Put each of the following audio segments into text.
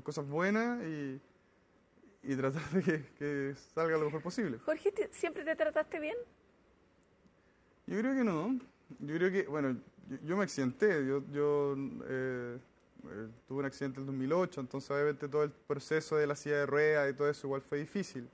en cosas buenas y tratar de que salga lo mejor posible. Jorge, ¿siempre te trataste bien? Yo creo que no. Yo creo que, bueno, yo me accidenté. Tuve un accidente en el 2008, entonces obviamente todo el proceso de la silla de ruedas y todo eso igual fue difícil.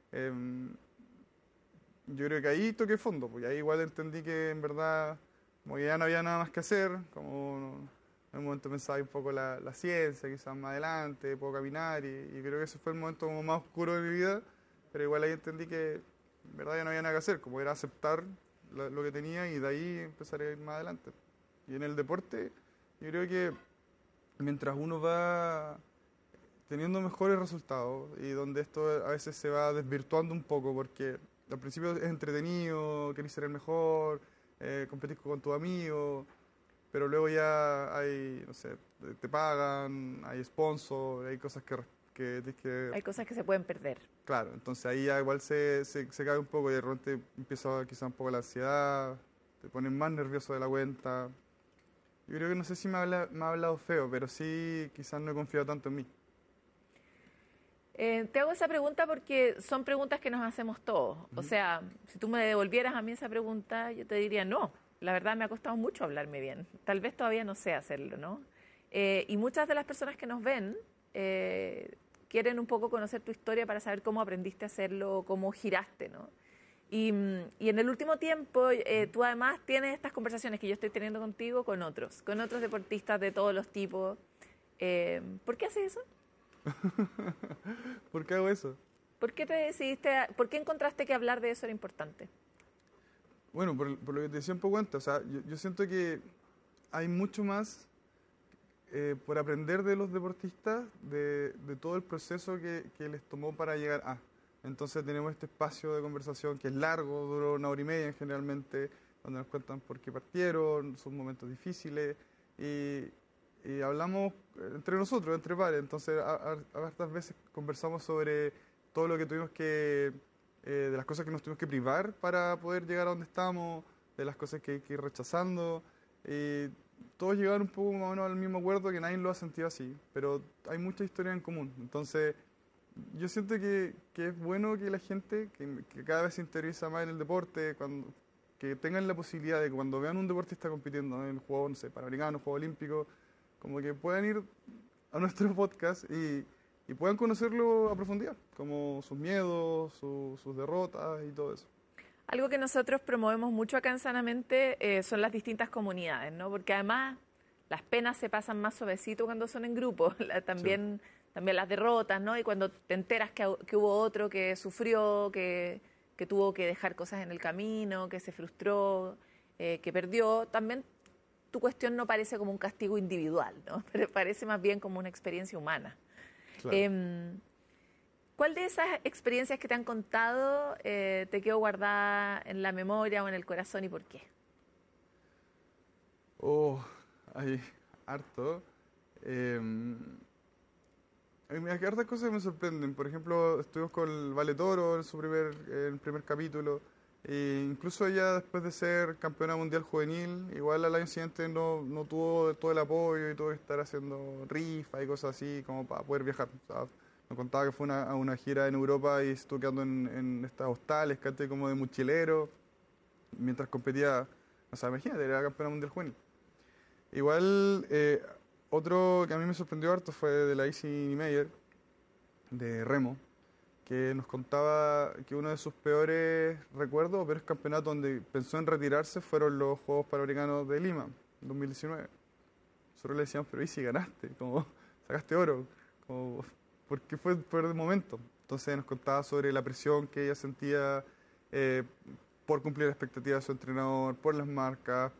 Yo creo que ahí toqué fondo, porque ahí igual entendí que en verdad como que ya no había nada más que hacer, como en un momento pensaba un poco la ciencia, quizás más adelante, puedo caminar y creo que ese fue el momento como más oscuro de mi vida, pero igual ahí entendí que en verdad ya no había nada que hacer, como era aceptar lo que tenía y de ahí empezar a ir más adelante. Y en el deporte yo creo que mientras uno va teniendo mejores resultados y donde esto a veces se va desvirtuando un poco porque al principio es entretenido, querés ser el mejor, competís con tus amigos, pero luego ya hay, no sé, te pagan, hay sponsor, hay cosas que tienes que... Hay cosas que se pueden perder. Claro, entonces ahí ya igual se cae un poco y de repente empieza quizá un poco la ansiedad, te pones más nervioso de la cuenta. Yo creo que no sé si me ha hablado feo, pero sí quizás no he confiado tanto en mí. Te hago esa pregunta porque son preguntas que nos hacemos todos. O sea, si tú me devolvieras a mí esa pregunta, yo te diría no. La verdad me ha costado mucho hablarme bien. Tal vez todavía no sé hacerlo, ¿no? Y muchas de las personas que nos ven quieren un poco conocer tu historia para saber cómo aprendiste a hacerlo, cómo giraste, ¿no? Y en el último tiempo, tú además tienes estas conversaciones que yo estoy teniendo contigo con otros deportistas de todos los tipos. ¿Por qué haces eso? ¿Por qué hago eso? ¿Por qué te decidiste, por qué encontraste que hablar de eso era importante? Bueno, por lo que te decía un poco antes, o sea, yo siento que hay mucho más por aprender de los deportistas, de todo el proceso que les tomó para llegar a. Entonces tenemos este espacio de conversación que es largo, duró 1 hora y media generalmente, donde nos cuentan por qué partieron, sus momentos difíciles, y hablamos entre nosotros, entre pares. Entonces a hartas veces conversamos sobre todo lo que tuvimos que, de las cosas que nos tuvimos que privar para poder llegar a donde estamos, de las cosas que hay que ir rechazando. Y todos llegaron un poco más o menos al mismo acuerdo, que nadie lo ha sentido así, pero hay muchas historias en común. Entonces, yo siento que es bueno que la gente, que cada vez se interioriza más en el deporte, que tengan la posibilidad de que cuando vean un deportista compitiendo, ¿no?, en el juego, no sé, panamericano, juego olímpico, como que puedan ir a nuestro podcast y puedan conocerlo a profundidad, como sus miedos, sus derrotas y todo eso. Algo que nosotros promovemos mucho acá en Sanamente son las distintas comunidades, ¿no? Porque además las penas se pasan más suavecito cuando son en grupo, Sí. también las derrotas, ¿no? Y cuando te enteras que hubo otro que sufrió, que tuvo que dejar cosas en el camino, que se frustró, que perdió, también tu cuestión no parece como un castigo individual, ¿no? Pero parece más bien como una experiencia humana. Claro. Em, ¿Cuál de esas experiencias que te han contado te quedó guardada en la memoria o en el corazón y por qué? Oh, hay harto. Hay hartas cosas que me sorprenden. Por ejemplo, estuvimos con el Vale Toro en el primer capítulo. E incluso ella, después de ser campeona mundial juvenil, igual al año siguiente no tuvo todo el apoyo y tuvo que estar haciendo rifa y cosas así como para poder viajar. O sea, me contaba que fue a una gira en Europa y estuvo quedando en estas hostales, ¿cachai? Como de mochilero, mientras competía. O sea, imagínate, era campeona mundial juvenil. Igual, otro que a mí me sorprendió harto fue de la Issy Meyer, de remo, que nos contaba que uno de sus peores recuerdos o peores campeonatos donde pensó en retirarse fueron los Juegos Panamericanos de Lima, 2019. Nosotros le decíamos, pero Issy, ganaste, como sacaste oro, como, porque fue por el momento. Entonces nos contaba sobre la presión que ella sentía eh, por cumplir la expectativa de su entrenador, por las marcas,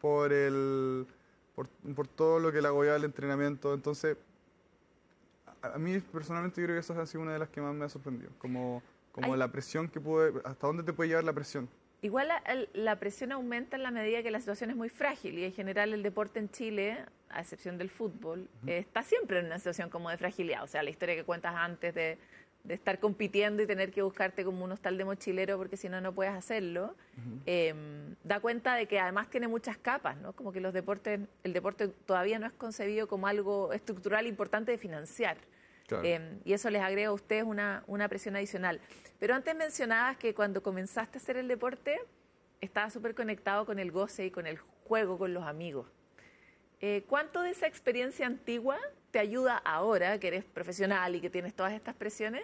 por todo lo que le agobiaba el entrenamiento. Entonces, a mí personalmente yo creo que esa ha sido una de las que más me ha sorprendido, como Hay, la presión que puede, hasta dónde te puede llevar la presión. igual la presión aumenta en la medida que la situación es muy frágil y en general el deporte en Chile, a excepción del fútbol, está siempre en una situación como de fragilidad. O sea, la historia que cuentas antes de estar compitiendo y tener que buscarte como un hostal de mochilero porque si no, no puedes hacerlo, da cuenta de que además tiene muchas capas, ¿no? Como que el deporte todavía no es concebido como algo estructural importante de financiar. Claro. Y eso les agrega a ustedes una presión adicional. Pero antes mencionabas que cuando comenzaste a hacer el deporte, estabas súper conectado con el goce y con el juego con los amigos. ¿Cuánto de esa experiencia antigua te ayuda ahora, que eres profesional y que tienes todas estas presiones,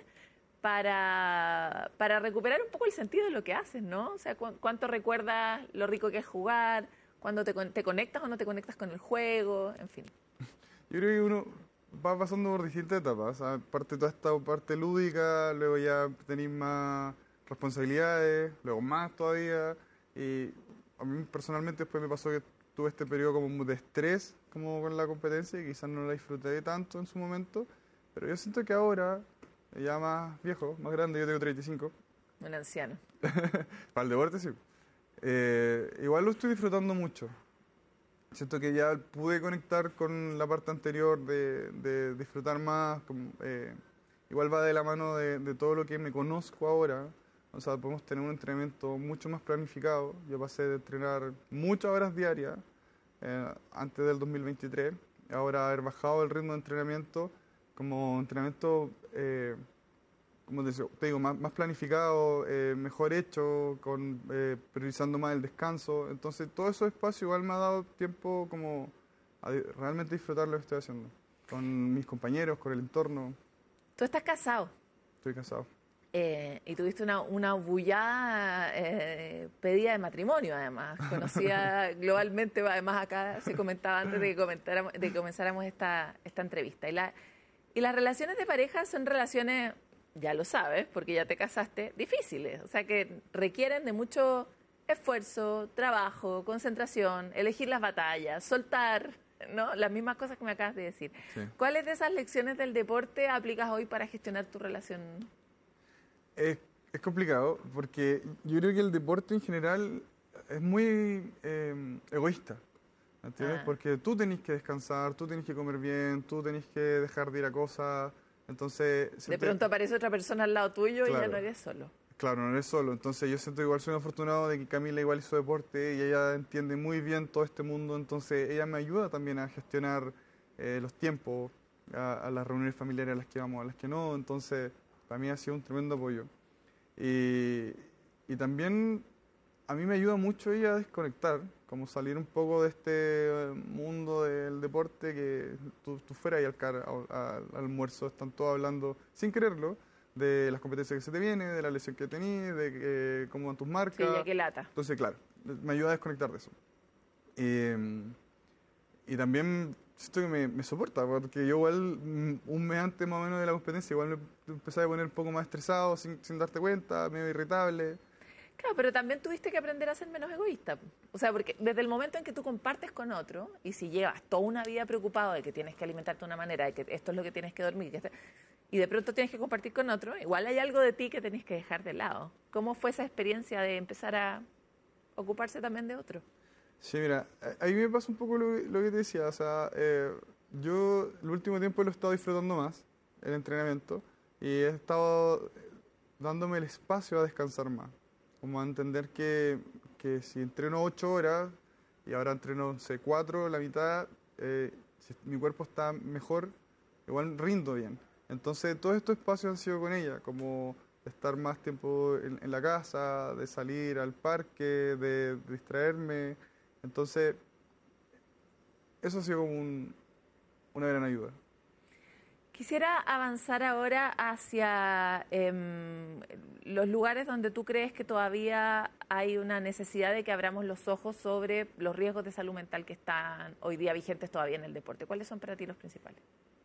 para recuperar un poco el sentido de lo que haces, ¿no? O sea, ¿cuánto recuerdas lo rico que es jugar? ¿Cuándo te conectas o no te conectas con el juego? En fin. Yo creo que uno va pasando por distintas etapas. Parte toda esta parte lúdica, luego ya tenéis más responsabilidades, luego más todavía. Y a mí personalmente después me pasó que tuve este periodo como de estrés como con la competencia y quizás no la disfruté tanto en su momento. Pero yo siento que ahora, ya más viejo, más grande, yo tengo 35. Un anciano. Para el deporte sí. Igual lo estoy disfrutando mucho. Siento que ya pude conectar con la parte anterior de disfrutar más. Igual va de la mano de todo lo que me conozco ahora. O sea, podemos tener un entrenamiento mucho más planificado. Yo pasé de entrenar muchas horas diarias antes del 2023. Ahora haber bajado el ritmo de entrenamiento como entrenamiento, como te digo, más planificado, mejor hecho, priorizando más el descanso. Entonces, todo esos espacios igual me ha dado tiempo como a realmente disfrutar lo que estoy haciendo. Con mis compañeros, con el entorno. Tú estás casado. Estoy casado. Y tuviste una bullada pedida de matrimonio, además, conocida globalmente, además acá se comentaba antes de que comenzáramos esta entrevista. Y las relaciones de pareja son relaciones, ya lo sabes, porque ya te casaste, difíciles, o sea que requieren de mucho esfuerzo, trabajo, concentración, elegir las batallas, soltar, ¿no? Las mismas cosas que me acabas de decir. Sí. ¿Cuáles de esas lecciones del deporte aplicas hoy para gestionar tu relación? Es complicado porque yo creo que el deporte en general es muy egoísta, ¿entiendes? Porque tú tenés que descansar, tú tenés que comer bien, tú tenés que dejar de ir a cosas, entonces... De pronto aparece otra persona al lado tuyo y ya Claro. no eres solo. Claro, no eres solo, entonces yo siento que igual soy un afortunado de que Camila igual hizo deporte y ella entiende muy bien todo este mundo, entonces ella me ayuda también a gestionar los tiempos, a las reuniones familiares a las que vamos, a las que no, entonces... Para mí ha sido un tremendo apoyo. Y también a mí me ayuda mucho ella a desconectar, como salir un poco de este mundo del deporte que tú fueras y al almuerzo están todos hablando, sin quererlo, de las competencias que se te vienen, de la lesión que tenés, de cómo van tus marcas. Sí, ya que lata. Entonces, claro, me ayuda a desconectar de eso. Y también siento que me soporta, porque yo igual un mes antes más o menos de la competencia, igual me empecé a poner un poco más estresado, sin darte cuenta, medio irritable. Claro, pero también tuviste que aprender a ser menos egoísta. O sea, porque desde el momento en que tú compartes con otro, y si llevas toda una vida preocupado de que tienes que alimentarte de una manera, de que esto es lo que tienes que dormir, y de pronto tienes que compartir con otro, igual hay algo de ti que tenés que dejar de lado. ¿Cómo fue esa experiencia de empezar a ocuparse también de otro? Sí, mira, ahí me pasa un poco lo que te decía, o sea, yo el último tiempo lo he estado disfrutando más, el entrenamiento, y he estado dándome el espacio a descansar más, como a entender que si entreno 8 horas y ahora entreno, no sé, 4, la mitad, si mi cuerpo está mejor, igual rindo bien. Entonces, todos estos espacios han sido con ella, como de estar más tiempo en la casa, de salir al parque, de distraerme. Entonces, eso ha sido como una gran ayuda. Quisiera avanzar ahora hacia los lugares donde tú crees que todavía hay una necesidad de que abramos los ojos sobre los riesgos de salud mental que están hoy día vigentes todavía en el deporte. ¿Cuáles son para ti los principales?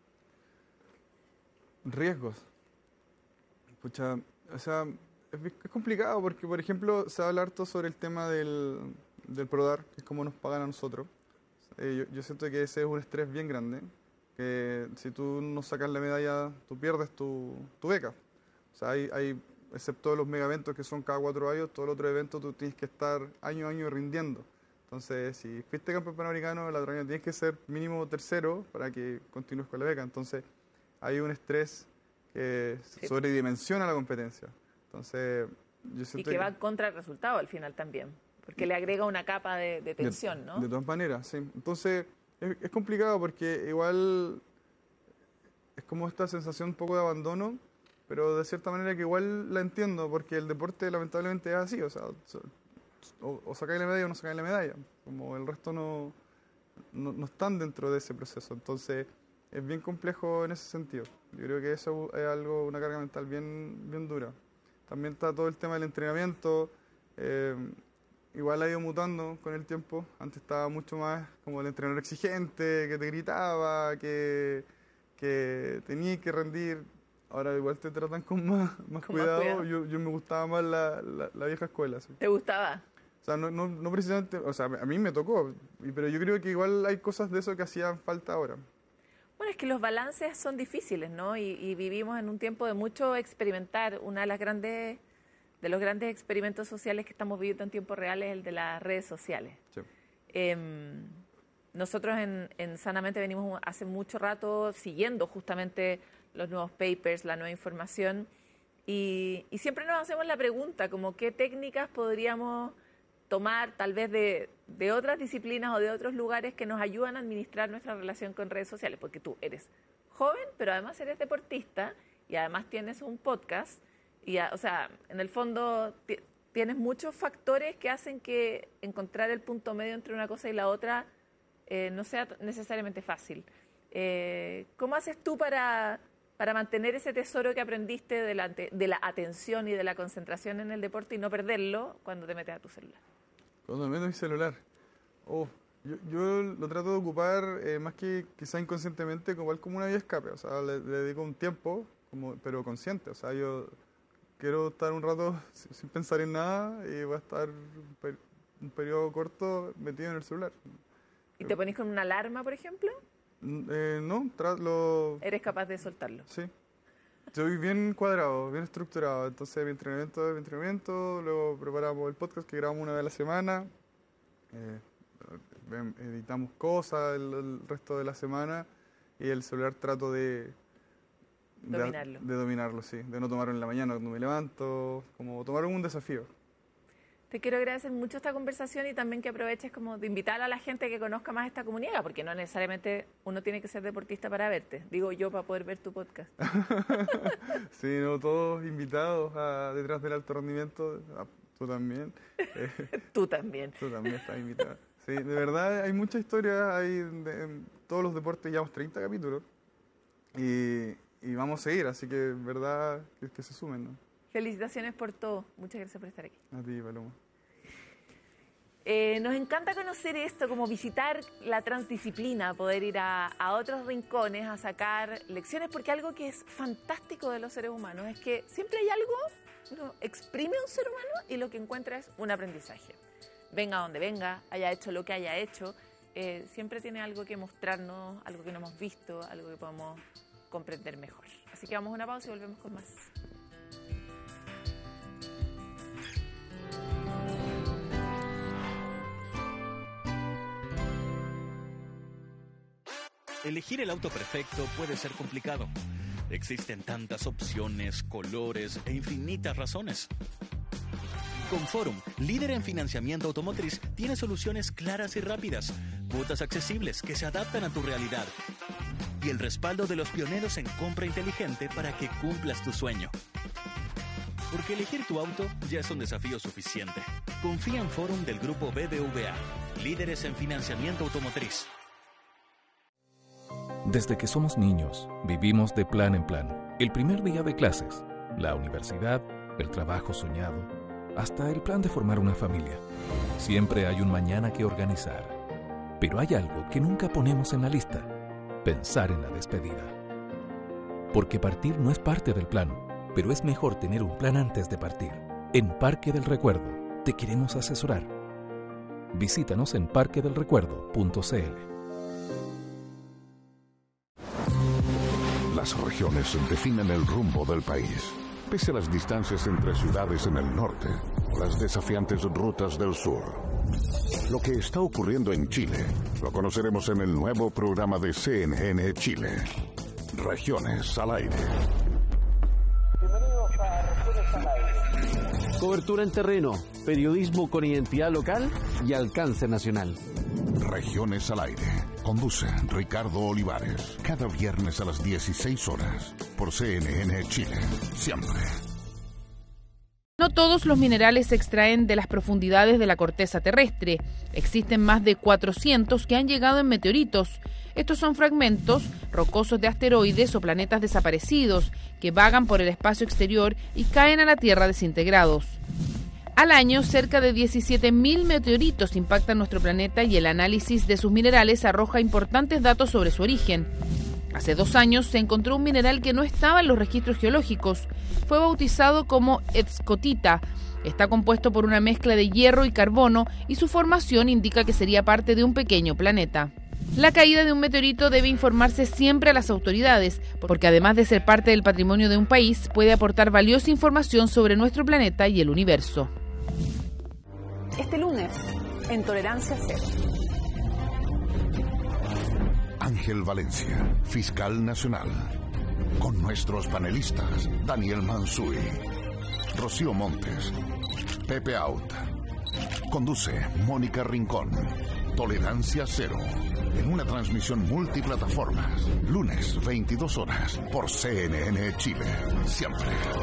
Riesgos. Pucha, o sea, es complicado porque, por ejemplo, se habla harto sobre el tema del PRODAR, que es como nos pagan a nosotros. Yo siento que ese es un estrés bien grande, que si tú no sacas la medalla, tú pierdes tu beca. O sea, excepto los mega eventos que son cada 4 años, todo el otro evento tú tienes que estar año a año rindiendo. Entonces, si fuiste campeón panamericano, el otro año tienes que ser mínimo tercero para que continúes con la beca. Entonces, hay un estrés que sobredimensiona la competencia. Entonces, yo siento y que va contra el resultado al final también, porque le agrega una capa de tensión, ¿no? De todas maneras, sí. Entonces, es complicado porque igual como esta sensación un poco de abandono, pero de cierta manera que igual la entiendo, porque el deporte lamentablemente es así, o sea, o sacáis la medalla o no sacáis la medalla, como el resto no están dentro de ese proceso, entonces es bien complejo en ese sentido. Yo creo que eso es algo, una carga mental bien dura. También está todo el tema del entrenamiento, igual ha ido mutando con el tiempo. Antes estaba mucho más como el entrenador exigente, que te gritaba, que tenías que rendir. Ahora igual te tratan con más cuidado. Yo me gustaba más la vieja escuela. ¿Sí? ¿Te gustaba? O sea, no precisamente, o sea, a mí me tocó, pero yo creo que igual hay cosas de eso que hacían falta ahora. Bueno, es que los balances son difíciles, ¿no? Y vivimos en un tiempo de mucho experimentar. Una de los grandes experimentos sociales que estamos viviendo en tiempo real es el de las redes sociales. Sí. Nosotros en Sanamente venimos hace mucho rato siguiendo justamente los nuevos papers, la nueva información, y siempre nos hacemos la pregunta, como qué técnicas podríamos tomar tal vez de otras disciplinas o de otros lugares que nos ayudan a administrar nuestra relación con redes sociales, porque tú eres joven, pero además eres deportista y además tienes un podcast, o sea, en el fondo tienes muchos factores que hacen que encontrar el punto medio entre una cosa y la otra no sea necesariamente fácil. ¿Cómo haces tú para mantener ese tesoro que aprendiste de la atención y de la concentración en el deporte y no perderlo cuando te metes a tu celular? Cuando me meto a mi celular, yo lo trato de ocupar más que quizá inconscientemente, igual como una vía de escape. O sea, le dedico un tiempo, pero consciente. O sea, yo quiero estar un rato sin pensar en nada y voy a estar un periodo corto metido en el celular. ¿Y te pones con una alarma, por ejemplo? No, ¿Eres capaz de soltarlo? Sí. Soy bien cuadrado, bien estructurado. Entonces, mi entrenamiento, luego preparamos el podcast que grabamos una vez a la semana, editamos cosas el resto de la semana y el celular trato de dominarlo, sí. De no tomarlo en la mañana cuando me levanto, como tomarlo un desafío. Te quiero agradecer mucho esta conversación y también que aproveches como de invitar a la gente que conozca más esta comunidad, porque no necesariamente uno tiene que ser deportista para verte, digo yo, para poder ver tu podcast. Sí, todos invitados a Detrás del Alto Rendimiento, tú también. Tú también. Tú también estás invitada. Sí, de verdad hay mucha historia, en todos los deportes llevamos 30 capítulos y vamos a seguir, así que de verdad que se sumen, ¿no? Felicitaciones por todo. Muchas gracias por estar aquí. A ti, Paloma. Nos encanta conocer esto, como visitar la transdisciplina, poder ir a otros rincones, a sacar lecciones, porque algo que es fantástico de los seres humanos es que siempre hay algo, uno exprime un ser humano y lo que encuentra es un aprendizaje. Venga donde venga, haya hecho lo que haya hecho, siempre tiene algo que mostrarnos, algo que no hemos visto, algo que podemos comprender mejor. Así que vamos a una pausa y volvemos con más. Elegir el auto perfecto puede ser complicado. Existen tantas opciones, colores e infinitas razones. Conforum, líder en financiamiento automotriz, tiene soluciones claras y rápidas, cuotas accesibles que se adaptan a tu realidad y el respaldo de los pioneros en compra inteligente para que cumplas tu sueño. Porque elegir tu auto ya es un desafío suficiente. Confía en Forum del grupo BBVA, líderes en financiamiento automotriz. Desde que somos niños, vivimos de plan en plan. El primer día de clases, la universidad, el trabajo soñado, hasta el plan de formar una familia. Siempre hay un mañana que organizar. Pero hay algo que nunca ponemos en la lista: pensar en la despedida. Porque partir no es parte del plan, pero es mejor tener un plan antes de partir. En Parque del Recuerdo te queremos asesorar. Visítanos en parquedelrecuerdo.cl. Las regiones definen el rumbo del país. Pese a las distancias entre ciudades en el norte, las desafiantes rutas del sur. Lo que está ocurriendo en Chile lo conoceremos en el nuevo programa de CNN Chile. Regiones al aire. Cobertura en terreno, periodismo con identidad local y alcance nacional. Regiones al aire. Conduce Ricardo Olivares. Cada viernes a las 16 horas. Por CNN Chile. Siempre. No todos los minerales se extraen de las profundidades de la corteza terrestre. Existen más de 400 que han llegado en meteoritos. Estos son fragmentos rocosos de asteroides o planetas desaparecidos que vagan por el espacio exterior y caen a la Tierra desintegrados. Al año, cerca de 17.000 meteoritos impactan nuestro planeta y el análisis de sus minerales arroja importantes datos sobre su origen. Hace 2 años se encontró un mineral que no estaba en los registros geológicos. Fue bautizado como escotita. Está compuesto por una mezcla de hierro y carbono y su formación indica que sería parte de un pequeño planeta. La caída de un meteorito debe informarse siempre a las autoridades, porque además de ser parte del patrimonio de un país, puede aportar valiosa información sobre nuestro planeta y el universo. Este lunes, en Tolerancia Cero. Ángel Valencia, fiscal nacional. Con nuestros panelistas, Daniel Mansuy, Rocío Montes, Pepe Out. Conduce Mónica Rincón. Tolerancia Cero. En una transmisión multiplataformas. Lunes, 22 horas. Por CNN Chile. Siempre.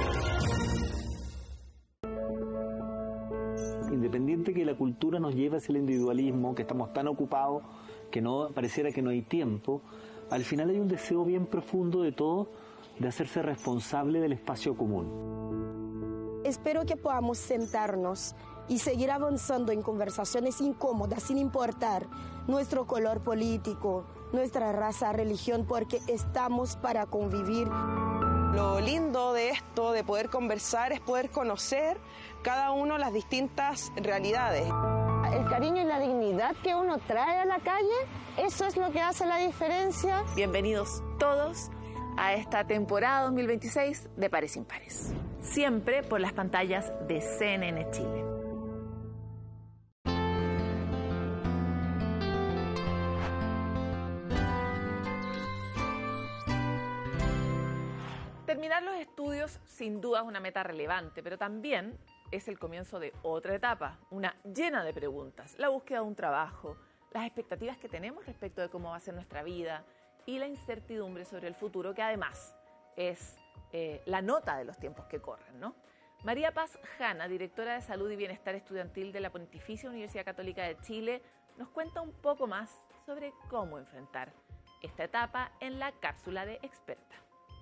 Independiente que la cultura nos lleve hacia el individualismo, que estamos tan ocupados que no pareciera que no hay tiempo, al final hay un deseo bien profundo de todos de hacerse responsable del espacio común. Espero que podamos sentarnos y seguir avanzando en conversaciones incómodas sin importar nuestro color político, nuestra raza, religión, porque estamos para convivir. Lo lindo de esto, de poder conversar, es poder conocer cada uno las distintas realidades. El cariño y la dignidad que uno trae a la calle, eso es lo que hace la diferencia. Bienvenidos todos a esta temporada 2026 de Pares Impares. Siempre por las pantallas de CNN Chile. Terminar los estudios sin duda es una meta relevante, pero también es el comienzo de otra etapa, una llena de preguntas, la búsqueda de un trabajo, las expectativas que tenemos respecto de cómo va a ser nuestra vida y la incertidumbre sobre el futuro, que además es la nota de los tiempos que corren, ¿no? María Paz Jana, directora de Salud y Bienestar Estudiantil de la Pontificia Universidad Católica de Chile, nos cuenta un poco más sobre cómo enfrentar esta etapa en la cápsula de experta.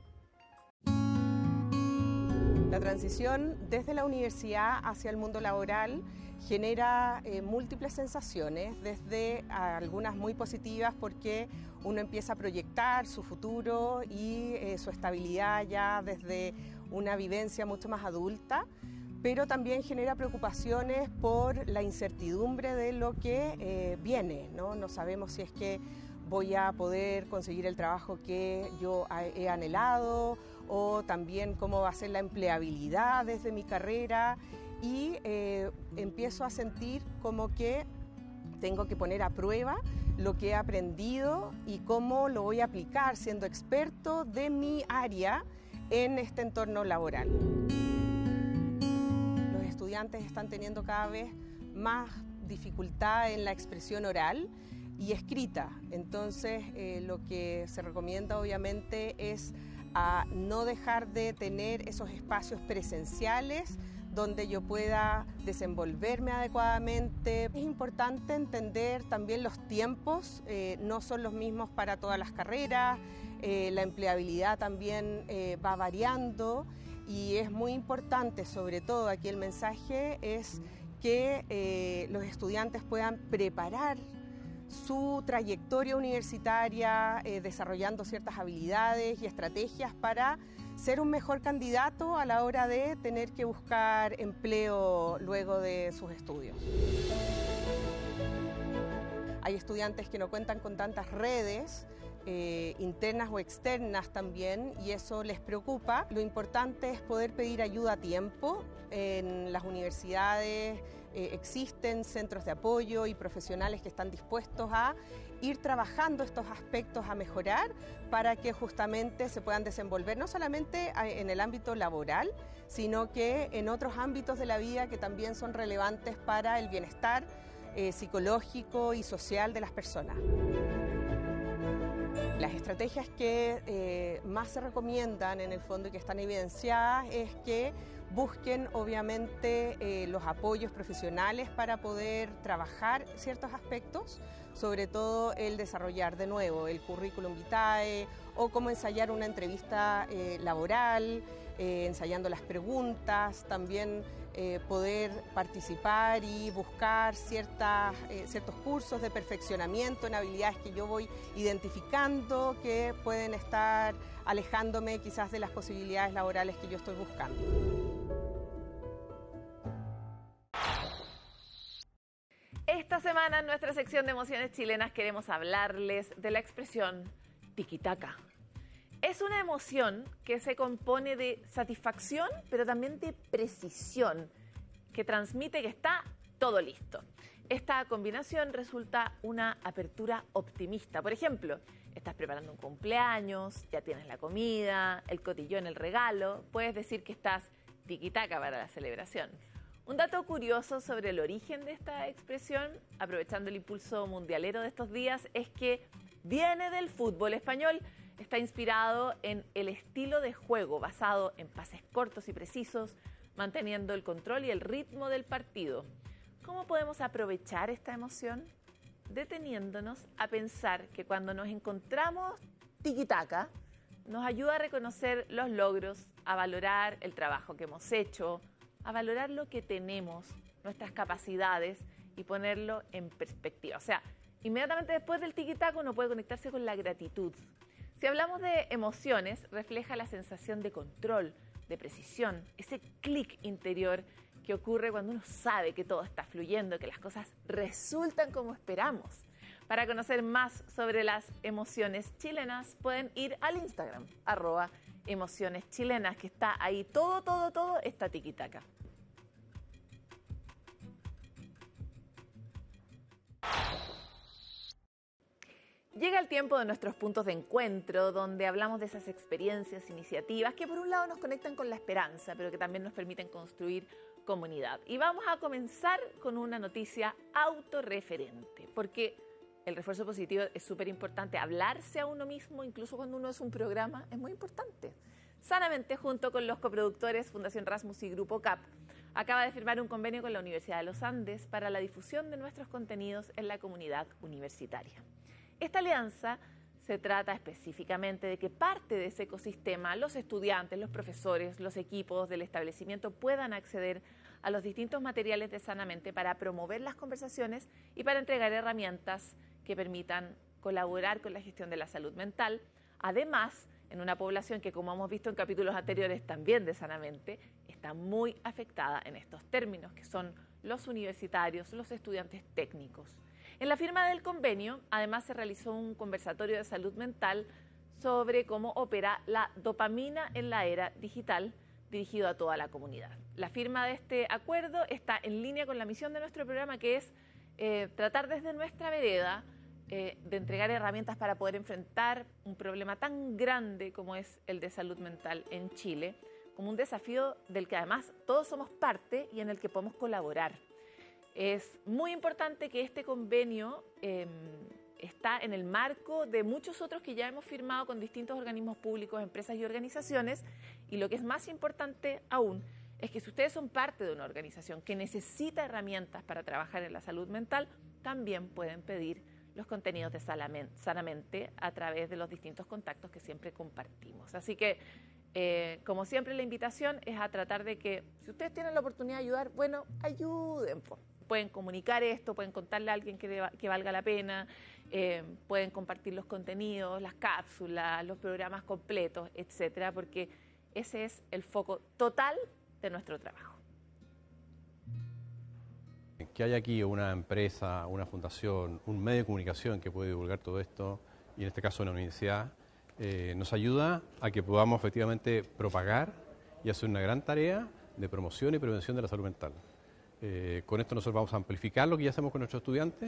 La transición desde la universidad hacia el mundo laboral genera múltiples sensaciones, desde algunas muy positivas porque uno empieza a proyectar su futuro y su estabilidad ya desde una vivencia mucho más adulta, pero también genera preocupaciones por la incertidumbre de lo que viene, ¿no? No sabemos si es que voy a poder conseguir el trabajo que yo he anhelado, o también cómo va a ser la empleabilidad desde mi carrera, y empiezo a sentir como que tengo que poner a prueba lo que he aprendido y cómo lo voy a aplicar siendo experto de mi área en este entorno laboral. Los estudiantes están teniendo cada vez más dificultad en la expresión oral y escrita, entonces lo que se recomienda obviamente es a no dejar de tener esos espacios presenciales donde yo pueda desenvolverme adecuadamente. Es importante entender también los tiempos, no son los mismos para todas las carreras, la empleabilidad también va variando y es muy importante, sobre todo aquí el mensaje es que los estudiantes puedan preparar su trayectoria universitaria, desarrollando ciertas habilidades y estrategias para ser un mejor candidato a la hora de tener que buscar empleo luego de sus estudios. Hay estudiantes que no cuentan con tantas redes, internas o externas también, y eso les preocupa. Lo importante es poder pedir ayuda a tiempo. En las universidades existen centros de apoyo y profesionales que están dispuestos a ir trabajando estos aspectos a mejorar para que justamente se puedan desenvolver no solamente en el ámbito laboral, sino que en otros ámbitos de la vida que también son relevantes para el bienestar psicológico y social de las personas. Las estrategias que más se recomiendan en el fondo y que están evidenciadas es que busquen obviamente los apoyos profesionales para poder trabajar ciertos aspectos, sobre todo el desarrollar de nuevo el currículum vitae o cómo ensayar una entrevista laboral, ensayando las preguntas, también poder participar y buscar ciertos cursos de perfeccionamiento en habilidades que yo voy identificando que pueden estar alejándome quizás de las posibilidades laborales que yo estoy buscando. Esta semana en nuestra sección de emociones chilenas queremos hablarles de la expresión tiki-taka. Es una emoción que se compone de satisfacción, pero también de precisión, que transmite que está todo listo. Esta combinación resulta una apertura optimista. Por ejemplo, estás preparando un cumpleaños, ya tienes la comida, el cotillón, el regalo. Puedes decir que estás tiki-taka para la celebración. Un dato curioso sobre el origen de esta expresión, aprovechando el impulso mundialero de estos días, es que viene del fútbol español. Está inspirado en el estilo de juego basado en pases cortos y precisos, manteniendo el control y el ritmo del partido. ¿Cómo podemos aprovechar esta emoción? Deteniéndonos a pensar que cuando nos encontramos tiki-taka, nos ayuda a reconocer los logros, a valorar el trabajo que hemos hecho, a valorar lo que tenemos, nuestras capacidades y ponerlo en perspectiva. O sea, inmediatamente después del tiki-taka uno puede conectarse con la gratitud. Si hablamos de emociones, refleja la sensación de control, de precisión, ese clic interior que ocurre cuando uno sabe que todo está fluyendo, que las cosas resultan como esperamos. Para conocer más sobre las emociones chilenas, pueden ir al Instagram, @emocioneschilenas, que está ahí todo está tiki-taka. Llega el tiempo de nuestros puntos de encuentro, donde hablamos de esas experiencias, iniciativas que por un lado nos conectan con la esperanza, pero que también nos permiten construir comunidad. Y vamos a comenzar con una noticia autorreferente, porque el refuerzo positivo es súper importante. Hablarse a uno mismo, incluso cuando uno es un programa, es muy importante. Sanamente, junto con los coproductores Fundación Rasmus y Grupo CAP, acaba de firmar un convenio con la Universidad de los Andes para la difusión de nuestros contenidos en la comunidad universitaria. Esta alianza se trata específicamente de que parte de ese ecosistema, los estudiantes, los profesores, los equipos del establecimiento puedan acceder a los distintos materiales de Sanamente para promover las conversaciones y para entregar herramientas que permitan colaborar con la gestión de la salud mental. Además, en una población que, como hemos visto en capítulos anteriores también de Sanamente, está muy afectada en estos términos, que son los universitarios, los estudiantes técnicos. En la firma del convenio, además, se realizó un conversatorio de salud mental sobre cómo opera la dopamina en la era digital, dirigido a toda la comunidad. La firma de este acuerdo está en línea con la misión de nuestro programa, que es tratar desde nuestra vereda de entregar herramientas para poder enfrentar un problema tan grande como es el de salud mental en Chile, como un desafío del que además todos somos parte y en el que podemos colaborar. Es muy importante que este convenio está en el marco de muchos otros que ya hemos firmado con distintos organismos públicos, empresas y organizaciones, y lo que es más importante aún es que si ustedes son parte de una organización que necesita herramientas para trabajar en la salud mental, también pueden pedir los contenidos de Sanamente a través de los distintos contactos que siempre compartimos. Así que, como siempre, la invitación es a tratar de que, si ustedes tienen la oportunidad de ayudar, bueno, ayuden. Pueden comunicar esto, pueden contarle a alguien que valga la pena, pueden compartir los contenidos, las cápsulas, los programas completos, etcétera, porque ese es el foco total de nuestro trabajo. Que haya aquí una empresa, una fundación, un medio de comunicación que puede divulgar todo esto, y en este caso una universidad, nos ayuda a que podamos efectivamente propagar y hacer una gran tarea de promoción y prevención de la salud mental. Con esto nosotros vamos a amplificar lo que ya hacemos con nuestros estudiantes,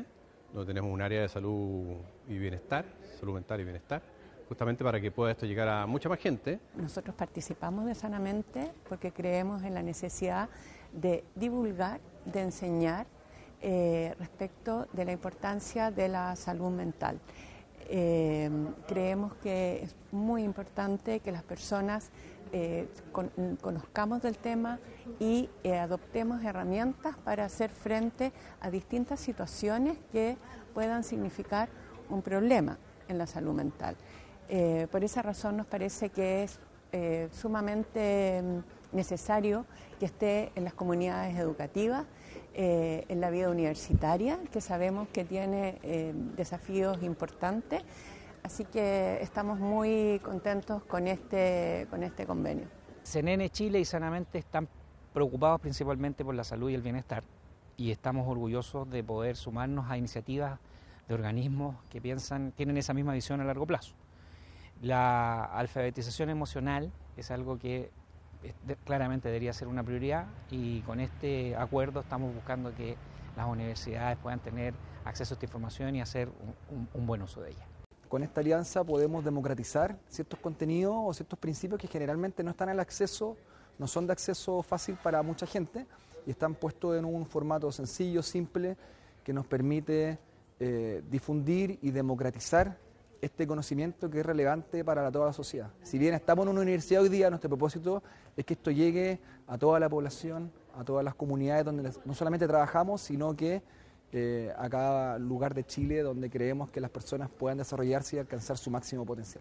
donde tenemos un área de salud y bienestar, salud mental y bienestar, justamente para que pueda esto llegar a mucha más gente. Nosotros participamos de Sanamente porque creemos en la necesidad de divulgar, de enseñar respecto de la importancia de la salud mental. Creemos que es muy importante que las personas conozcamos del tema y adoptemos herramientas para hacer frente a distintas situaciones que puedan significar un problema en la salud mental. Por esa razón nos parece que es sumamente necesario que esté en las comunidades educativas, en la vida universitaria, que sabemos que tiene desafíos importantes. Así que estamos muy contentos con este convenio. CNN Chile y Sanamente están preocupados principalmente por la salud y el bienestar, y estamos orgullosos de poder sumarnos a iniciativas de organismos que tienen esa misma visión a largo plazo. La alfabetización emocional es algo que claramente debería ser una prioridad, y con este acuerdo estamos buscando que las universidades puedan tener acceso a esta información y hacer un buen uso de ella. Con esta alianza podemos democratizar ciertos contenidos o ciertos principios que generalmente no están al acceso, no son de acceso fácil para mucha gente, y están puestos en un formato sencillo, simple, que nos permite difundir y democratizar este conocimiento que es relevante para toda la sociedad. Si bien estamos en una universidad hoy día, nuestro propósito es que esto llegue a toda la población, a todas las comunidades donde no solamente trabajamos, sino que a cada lugar de Chile donde creemos que las personas puedan desarrollarse y alcanzar su máximo potencial.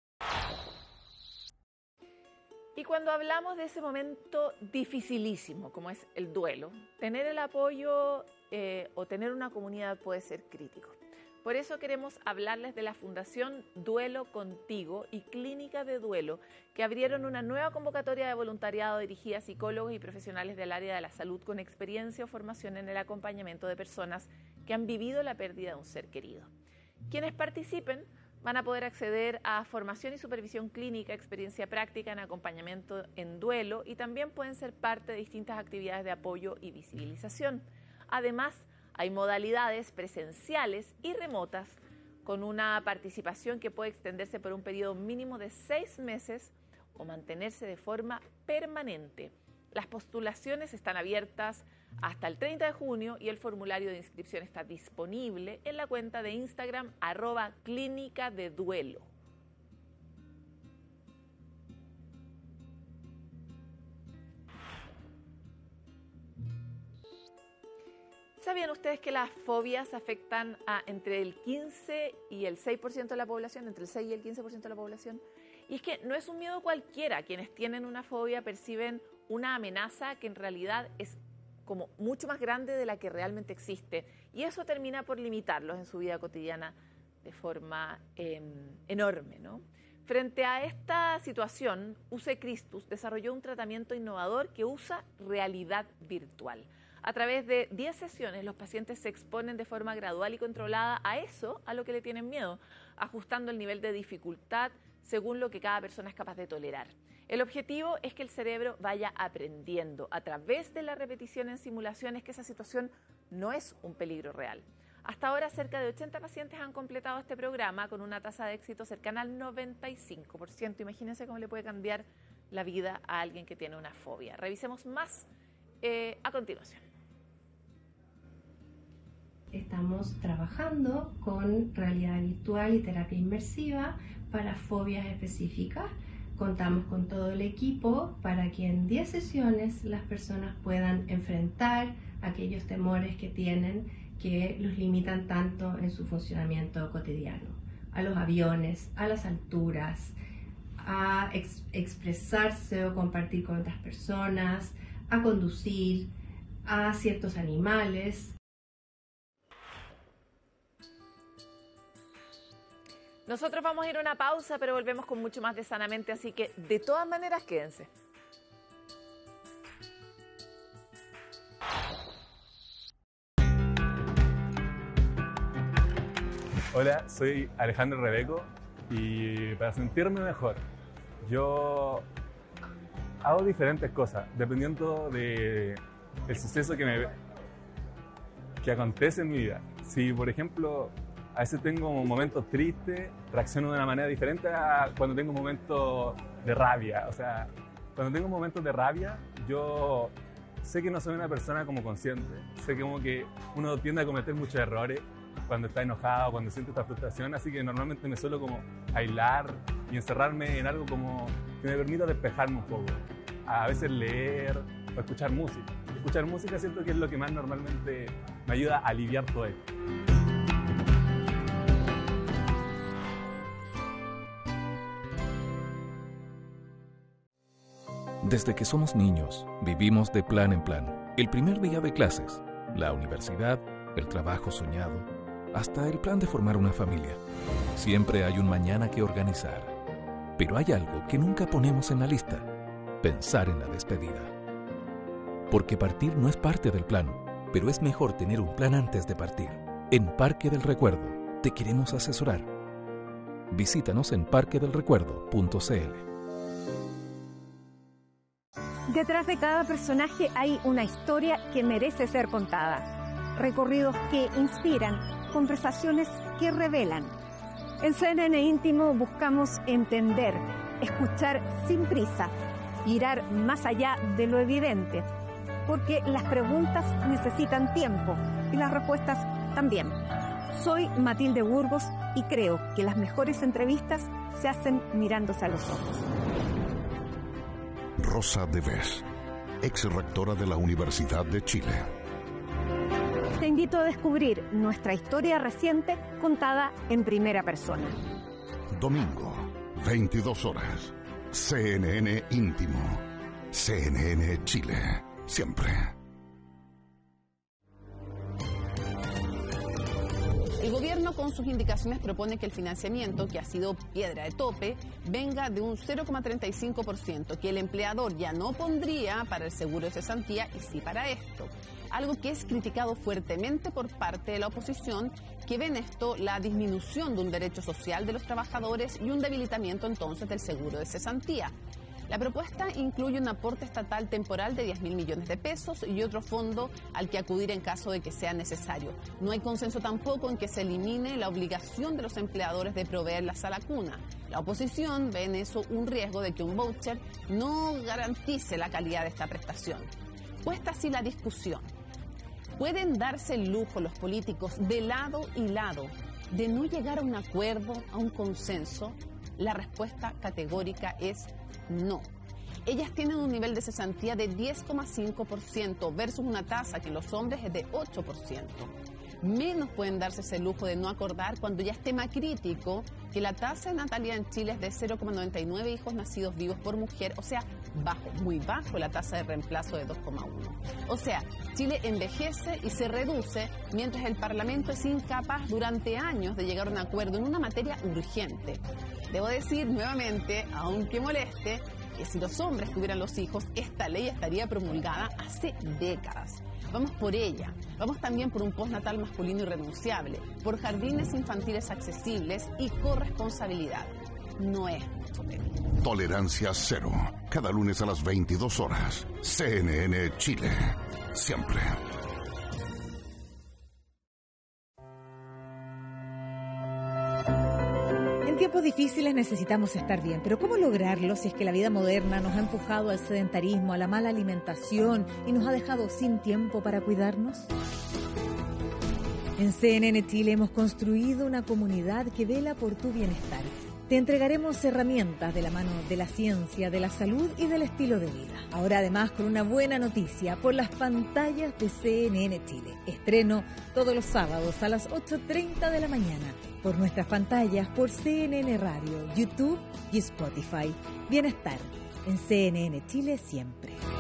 Y cuando hablamos de ese momento dificilísimo, como es el duelo, tener el apoyo o tener una comunidad puede ser crítico. Por eso queremos hablarles de la Fundación Duelo Contigo y Clínica de Duelo, que abrieron una nueva convocatoria de voluntariado dirigida a psicólogos y profesionales del área de la salud con experiencia o formación en el acompañamiento de personas que han vivido la pérdida de un ser querido. Quienes participen van a poder acceder a formación y supervisión clínica, experiencia práctica en acompañamiento en duelo, y también pueden ser parte de distintas actividades de apoyo y visibilización. Además, hay modalidades presenciales y remotas con una participación que puede extenderse por un periodo mínimo de 6 meses o mantenerse de forma permanente. Las postulaciones están abiertas hasta el 30 de junio y el formulario de inscripción está disponible en la cuenta de Instagram @Clínica de Duelo. ¿Sabían ustedes que las fobias afectan a entre el 15 y el 6% de la población, entre el 6 y el 15% de la población? Y es que no es un miedo cualquiera. Quienes tienen una fobia perciben una amenaza que en realidad es como mucho más grande de la que realmente existe. Y eso termina por limitarlos en su vida cotidiana de forma enorme, ¿no? Frente a esta situación, UC Christus desarrolló un tratamiento innovador que usa realidad virtual. A través de 10 sesiones, los pacientes se exponen de forma gradual y controlada a eso, a lo que le tienen miedo, ajustando el nivel de dificultad según lo que cada persona es capaz de tolerar. El objetivo es que el cerebro vaya aprendiendo a través de la repetición en simulaciones que esa situación no es un peligro real. Hasta ahora, cerca de 80 pacientes han completado este programa con una tasa de éxito cercana al 95%. Imagínense cómo le puede cambiar la vida a alguien que tiene una fobia. Revisemos más a continuación. Estamos trabajando con realidad virtual y terapia inmersiva para fobias específicas. Contamos con todo el equipo para que en 10 sesiones las personas puedan enfrentar aquellos temores que tienen que los limitan tanto en su funcionamiento cotidiano. A los aviones, a las alturas, a expresarse o compartir con otras personas, a conducir, a ciertos animales. Nosotros vamos a ir a una pausa, pero volvemos con mucho más de Sanamente, así que de todas maneras quédense. Hola, soy Alejandro Rebeco y para sentirme mejor, yo hago diferentes cosas dependiendo del suceso que acontece en mi vida. Si, por ejemplo, a veces tengo momentos tristes, reacciono de una manera diferente a cuando tengo momentos de rabia. O sea, cuando tengo momentos de rabia, yo sé que no soy una persona como consciente. Sé que como que uno tiende a cometer muchos errores cuando está enojado, cuando siente esta frustración, así que normalmente me suelo como aislar y encerrarme en algo como que me permita despejarme un poco. A veces leer o escuchar música. Escuchar música siento que es lo que más normalmente me ayuda a aliviar todo esto. Desde que somos niños, vivimos de plan en plan. El primer día de clases, la universidad, el trabajo soñado, hasta el plan de formar una familia. Siempre hay un mañana que organizar. Pero hay algo que nunca ponemos en la lista: pensar en la despedida. Porque partir no es parte del plan, pero es mejor tener un plan antes de partir. En Parque del Recuerdo te queremos asesorar. Visítanos en parquedelrecuerdo.cl. Detrás de cada personaje hay una historia que merece ser contada. Recorridos que inspiran, conversaciones que revelan. En CNN Íntimo buscamos entender, escuchar sin prisa, mirar más allá de lo evidente, porque las preguntas necesitan tiempo y las respuestas también. Soy Matilde Burgos y creo que las mejores entrevistas se hacen mirándose a los ojos. Rosa Devés, ex rectora de la Universidad de Chile. Te invito a descubrir nuestra historia reciente contada en primera persona. Domingo, 22 horas. CNN Íntimo. CNN Chile. Siempre. El gobierno con sus indicaciones propone que el financiamiento, que ha sido piedra de tope, venga de un 0,35%, que el empleador ya no pondría para el seguro de cesantía y sí para esto. Algo que es criticado fuertemente por parte de la oposición, que ve en esto la disminución de un derecho social de los trabajadores y un debilitamiento entonces del seguro de cesantía. La propuesta incluye un aporte estatal temporal de 10.000 millones de pesos y otro fondo al que acudir en caso de que sea necesario. No hay consenso tampoco en que se elimine la obligación de los empleadores de proveer la sala cuna. La oposición ve en eso un riesgo de que un voucher no garantice la calidad de esta prestación. Puesta así la discusión, ¿pueden darse el lujo los políticos de lado y lado de no llegar a un acuerdo, a un consenso? La respuesta categórica es no. Ellas tienen un nivel de cesantía de 10,5% versus una tasa que en los hombres es de 8%. Menos pueden darse ese lujo de no acordar cuando ya es tema crítico que la tasa de natalidad en Chile es de 0,99 hijos nacidos vivos por mujer, o sea, bajo, muy bajo la tasa de reemplazo de 2,1. O sea, Chile envejece y se reduce mientras el Parlamento es incapaz durante años de llegar a un acuerdo en una materia urgente. Debo decir nuevamente, aunque moleste, que si los hombres tuvieran los hijos, esta ley estaría promulgada hace décadas. Vamos por ella. Vamos también por un postnatal masculino irrenunciable, por jardines infantiles accesibles y corresponsabilidad. No es mucho pedir. Tolerancia cero. Cada lunes a las 22 horas. CNN Chile. Siempre. En tiempos difíciles necesitamos estar bien, pero ¿cómo lograrlo si es que la vida moderna nos ha empujado al sedentarismo, a la mala alimentación y nos ha dejado sin tiempo para cuidarnos? En CNN Chile hemos construido una comunidad que vela por tu bienestar. Te entregaremos herramientas de la mano de la ciencia, de la salud y del estilo de vida. Ahora además con una buena noticia por las pantallas de CNN Chile. Estreno todos los sábados a las 8:30 de la mañana por nuestras pantallas, por CNN Radio, YouTube y Spotify. Bienestar en CNN Chile siempre.